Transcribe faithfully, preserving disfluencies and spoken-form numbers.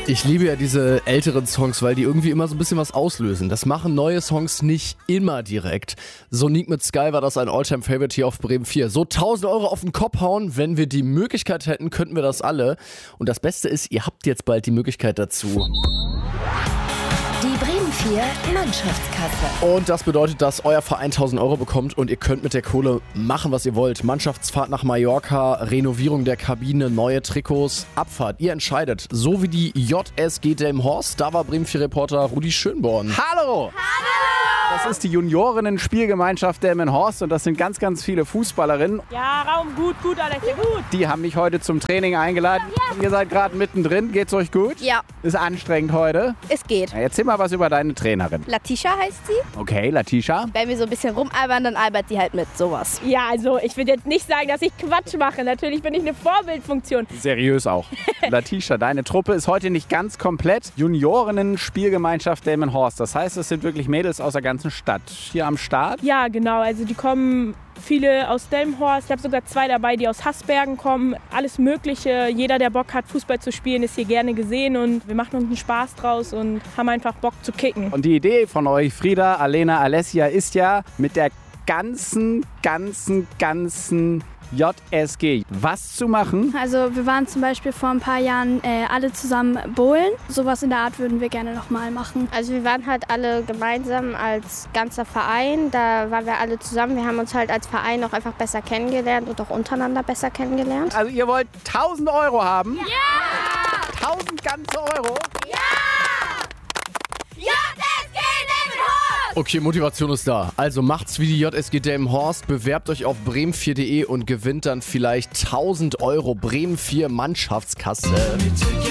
Ich liebe ja diese älteren Songs, weil die irgendwie immer so ein bisschen was auslösen. Das machen neue Songs nicht immer direkt. Sonic mit Sky war das ein Alltime-Favorite hier auf Bremen vier. So tausend Euro auf den Kopf hauen, wenn wir die Möglichkeit hätten, könnten wir das alle. Und das Beste ist, ihr habt jetzt bald die Möglichkeit dazu. Die Bremen vier Mannschaftskasse. Und das bedeutet, dass euer Verein tausend Euro bekommt und ihr könnt mit der Kohle machen, was ihr wollt. Mannschaftsfahrt nach Mallorca, Renovierung der Kabine, neue Trikots, Abfahrt. Ihr entscheidet. So wie die J S G Delmenhorst. Da war Bremen vier Reporter Rudi Schönborn. Hallo! Das ist die Juniorinnen-Spielgemeinschaft Delmenhorst und das sind ganz, ganz viele Fußballerinnen. Ja, Raum gut, gut, Alexia, gut. Die haben mich heute zum Training eingeladen. Ihr seid gerade mittendrin. Geht's euch gut? Ja, Ist anstrengend heute. es geht. Na, erzähl mal was über deine Trainerin. Latisha heißt sie. Okay, Latisha. Wenn wir so ein bisschen rumalbern, dann albert sie halt mit, sowas. Ja, also ich will jetzt nicht sagen, dass ich Quatsch mache. Natürlich bin ich eine Vorbildfunktion. Seriös auch. Latisha, deine Truppe ist heute nicht ganz komplett. Juniorinnen-Spielgemeinschaft Delmenhorst. Das heißt, es sind wirklich Mädels aus der ganzen Stadt hier am Start. Ja, genau. Also die kommen viele aus Delmenhorst. Ich habe sogar zwei dabei, die aus Hasbergen kommen. Alles Mögliche. Jeder, der Bock hat, Fußball zu spielen, ist hier gerne gesehen. Und wir machen uns einen Spaß draus und haben einfach Bock zu kicken. Und die Idee von euch, Frieda, Alena, Alessia, ist ja mit der ganzen, ganzen, ganzen J S G was zu machen. Also wir waren zum Beispiel vor ein paar Jahren äh, alle zusammen bowlen. Sowas in der Art würden wir gerne nochmal machen. Also wir waren halt alle gemeinsam als ganzer Verein, da waren wir alle zusammen. Wir haben uns halt als Verein auch einfach besser kennengelernt und auch untereinander besser kennengelernt. Also ihr wollt tausend Euro haben? Ja! tausend ganze Euro? Okay, Motivation ist da. Also macht's wie die J S G Delmenhorst, bewerbt euch auf bremen vier punkt de und gewinnt dann vielleicht tausend Euro Bremen vier Mannschaftskasse.